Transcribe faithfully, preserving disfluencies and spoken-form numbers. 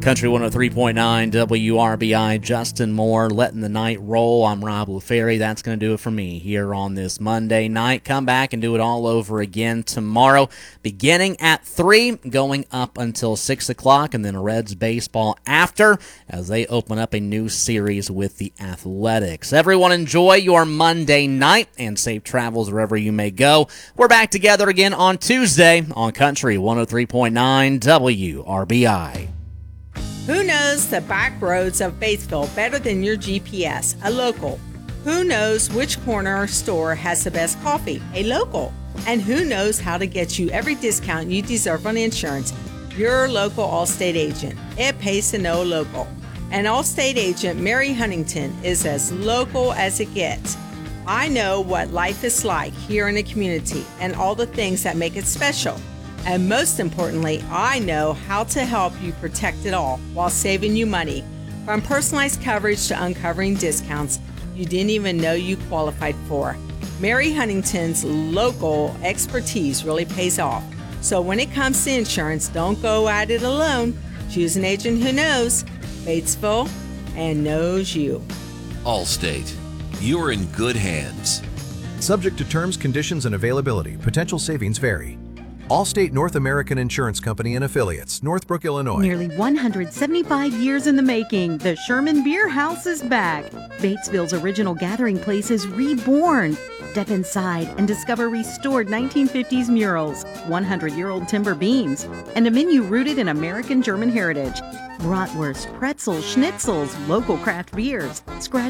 Country one oh three point nine W R B I, Justin Moore letting the night roll. I'm Rob LaFerry. That's going to do it for me here on this Monday night. Come back and do it all over again tomorrow, beginning at three, going up until six o'clock, and then Reds baseball after as they open up a new series with the Athletics. Everyone enjoy your Monday night and safe travels wherever you may go. We're back together again on Tuesday on Country one oh three point nine W R B I. Who knows the back roads of Batesville better than your G P S? A local. Who knows which corner store has the best coffee? A local. And who knows how to get you every discount you deserve on insurance? Your local Allstate agent. It pays to know local. And Allstate agent Mary Huntington is as local as it gets. I know what life is like here in the community and all the things that make it special. And most importantly, I know how to help you protect it all while saving you money. From personalized coverage to uncovering discounts you didn't even know you qualified for. Mary Huntington's local expertise really pays off. So when it comes to insurance, don't go at it alone. Choose an agent who knows Batesville and knows you. Allstate. You're in good hands. Subject to terms, conditions, and availability. Potential savings vary. Allstate North American Insurance Company and Affiliates, Northbrook, Illinois. Nearly one hundred seventy-five years in the making, the Sherman Beer House is back. Batesville's original gathering place is reborn. Step inside and discover restored nineteen fifties murals, hundred-year-old timber beams, and a menu rooted in American German heritage. Bratwurst, pretzels, schnitzels, local craft beers. Scratch